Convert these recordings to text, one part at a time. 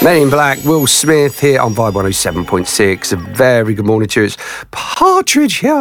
Men in Black, Will Smith here on Vibe 107.6. A very good morning to you. It's Partridge here.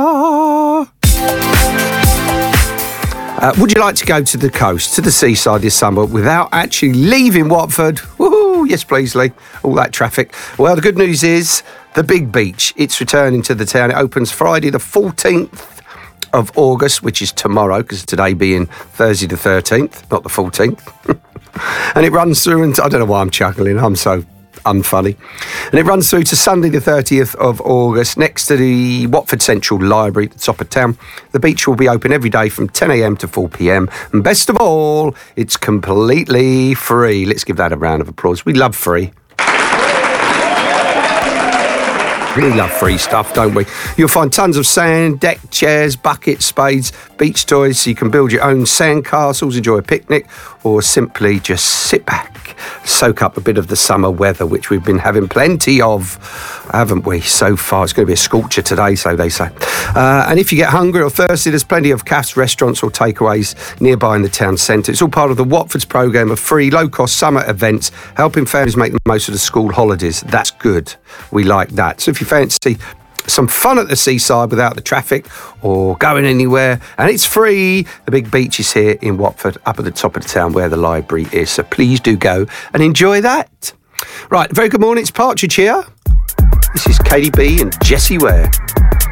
Would you like to go to the coast, to the seaside this summer without actually leaving Watford? Woohoo! Yes, please, Lee. All that traffic. Well, the good news is the Big Beach. It's returning to the town. It opens Friday the 14th of August, which is tomorrow, because today being Thursday the 13th, not the 14th. And it runs through, and I don't know why I'm chuckling, I'm so unfunny. And it runs through to Sunday the 30th of August, next to the Watford Central Library at the top of town. The beach will be open every day from 10 a.m. to 4 p.m. And best of all, it's completely free. Let's give that a round of applause. We love free. We love free stuff, don't we? You'll find tons of sand, deck chairs, buckets, spades, beach toys, so you can build your own sand castles, enjoy a picnic, or simply just sit back, soak up a bit of the summer weather, which we've been having plenty of, haven't we, so far? It's going to be a scorcher today, so they say. And if you get hungry or thirsty, there's plenty of cafes, restaurants or takeaways nearby in the town centre. It's all part of the Watford's programme of free, low-cost summer events, helping families make the most of the school holidays. That's good. We like that. So if you fancy some fun at the seaside without the traffic or going anywhere, and it's free, the Big Beach is here in Watford, up at the top of the town where the library is. So please do go and enjoy that. Right, very good morning. It's Partridge here. This is Katie B and Jessie Ware.